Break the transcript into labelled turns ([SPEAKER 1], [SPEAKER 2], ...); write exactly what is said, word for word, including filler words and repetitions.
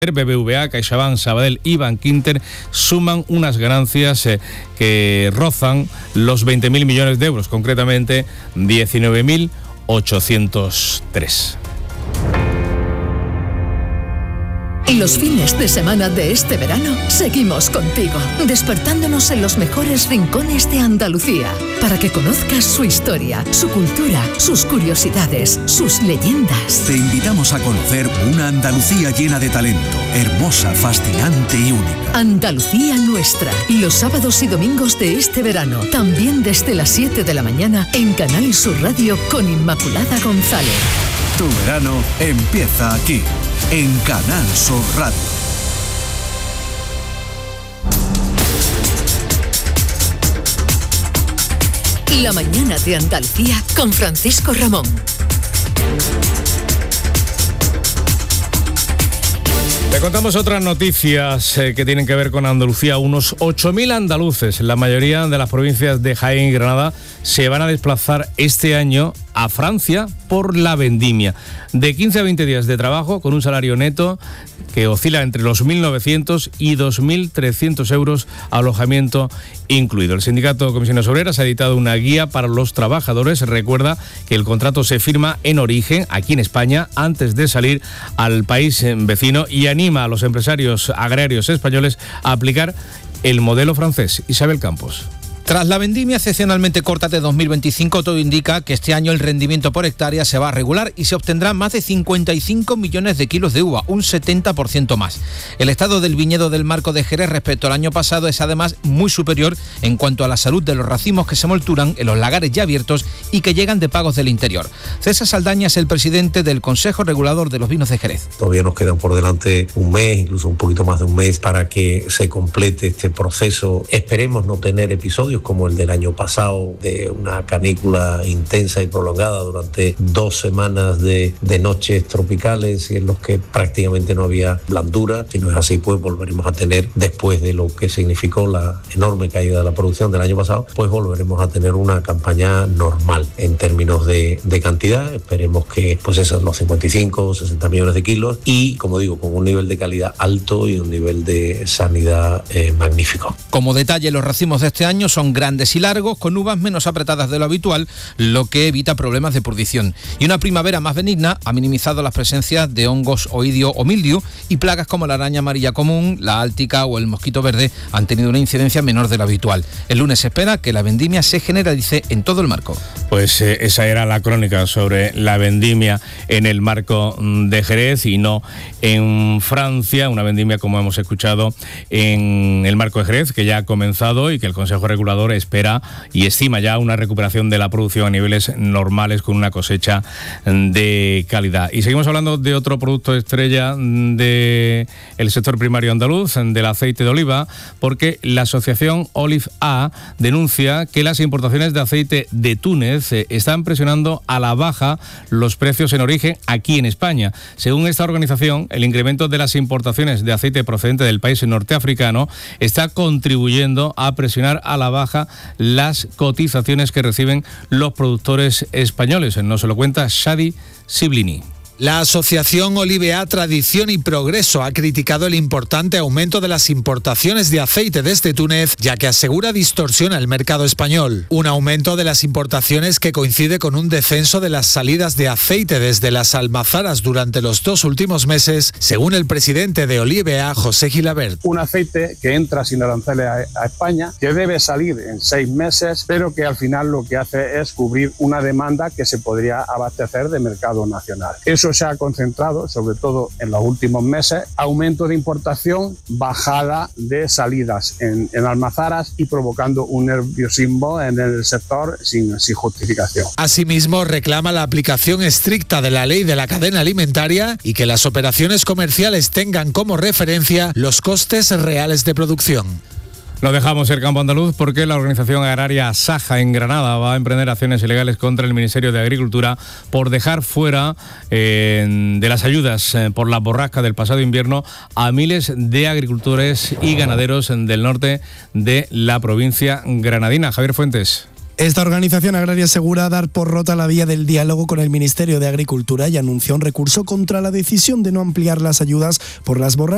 [SPEAKER 1] B B V A, CaixaBank, Sabadell y Bankinter suman unas ganancias eh, que rozan los veinte mil millones de euros, concretamente diecinueve mil ochocientos tres.
[SPEAKER 2] Los fines de semana de este verano seguimos contigo, despertándonos en los mejores rincones de Andalucía, para que conozcas su historia, su cultura, sus curiosidades, sus leyendas.
[SPEAKER 3] Te invitamos a conocer una Andalucía llena de talento, hermosa, fascinante y única.
[SPEAKER 2] Andalucía nuestra, los sábados y domingos de este verano, también desde las siete de la mañana en Canal Sur Radio con Inmaculada González.
[SPEAKER 3] Tu verano empieza aquí, en Canal Sur Radio.
[SPEAKER 2] La mañana de Andalucía con Francisco Ramón.
[SPEAKER 1] Le contamos otras noticias eh, que tienen que ver con Andalucía. Unos ocho mil andaluces, la mayoría de las provincias de Jaén y Granada, se van a desplazar este año a Francia por la vendimia. De quince a veinte días de trabajo con un salario neto que oscila entre los mil novecientos y dos mil trescientos euros, alojamiento incluido. El sindicato Comisiones Obreras ha editado una guía para los trabajadores. Recuerda que el contrato se firma en origen, aquí en España, antes de salir al país vecino, y anima a los empresarios agrarios españoles a aplicar el modelo francés. Isabel Campos.
[SPEAKER 4] Tras la vendimia excepcionalmente corta de dos mil veinticinco, todo indica que este año el rendimiento por hectárea se va a regular y se obtendrán más de cincuenta y cinco millones de kilos de uva, un setenta por ciento más. El estado del viñedo del Marco de Jerez respecto al año pasado es además muy superior en cuanto a la salud de los racimos que se molturan en los lagares ya abiertos y que llegan de pagos del interior. César Saldaña es el presidente del Consejo Regulador de los Vinos de Jerez.
[SPEAKER 5] Todavía nos quedan por delante un mes, incluso un poquito más de un mes, para que se complete este proceso. Esperemos no tener episodios como el del año pasado, de una canícula intensa y prolongada durante dos semanas de, de noches tropicales y en los que prácticamente no había blandura. Si no es así, pues volveremos a tener, después de lo que significó la enorme caída de la producción del año pasado, pues volveremos a tener una campaña normal en términos de, de cantidad. Esperemos que pues esos los cincuenta y cinco, sesenta millones de kilos y, como digo, con un nivel de calidad alto y un nivel de sanidad eh, magnífico.
[SPEAKER 4] Como detalle, los racimos de este año son grandes y largos, con uvas menos apretadas de lo habitual, lo que evita problemas de pudrición. Y una primavera más benigna ha minimizado las presencias de hongos oidio o mildiu, y plagas como la araña amarilla común, la áltica o el mosquito verde han tenido una incidencia menor de lo habitual. El lunes se espera que la vendimia se generalice en todo el marco.
[SPEAKER 1] Pues eh, esa era la crónica sobre la vendimia en el marco de Jerez y no en Francia, una vendimia, como hemos escuchado, en el marco de Jerez, que ya ha comenzado y que el Consejo Regulador espera y estima ya una recuperación de la producción a niveles normales con una cosecha de calidad. Y seguimos hablando de otro producto estrella del sector primario andaluz, del aceite de oliva, porque la asociación Olive A denuncia que las importaciones de aceite de Túnez están presionando a la baja los precios en origen aquí en España. Según esta organización, el incremento de las importaciones de aceite procedente del país norteafricano está contribuyendo a presionar a la baja las cotizaciones que reciben los productores españoles. Nos se lo cuenta Shadi Siblini.
[SPEAKER 6] La asociación Olive A Tradición y Progreso ha criticado el importante aumento de las importaciones de aceite desde Túnez, ya que asegura distorsiona el mercado español. Un aumento de las importaciones que coincide con un descenso de las salidas de aceite desde las almazaras durante los dos últimos meses, según el presidente de Olive A, José Gilabert.
[SPEAKER 7] Un aceite que entra sin aranceles a, a España, que debe salir en seis meses, pero que al final lo que hace es cubrir una demanda que se podría abastecer de mercado nacional. Eso se ha concentrado sobre todo en los últimos meses, aumento de importación, bajada de salidas en, en almazaras y provocando un nerviosismo en el sector sin, sin justificación.
[SPEAKER 6] Asimismo, reclama la aplicación estricta de la ley de la cadena alimentaria y que las operaciones comerciales tengan como referencia los costes reales de producción.
[SPEAKER 1] Lo dejamos el campo andaluz porque la organización agraria Saja en Granada va a emprender acciones ilegales contra el Ministerio de Agricultura por dejar fuera eh, de las ayudas eh, por la borrasca del pasado invierno a miles de agricultores y ganaderos del norte de la provincia granadina. Javier Fuentes.
[SPEAKER 8] Esta organización agraria asegura dar por rota la vía del diálogo con el Ministerio de Agricultura y anunció un recurso contra la decisión de no ampliar las ayudas por las borrascas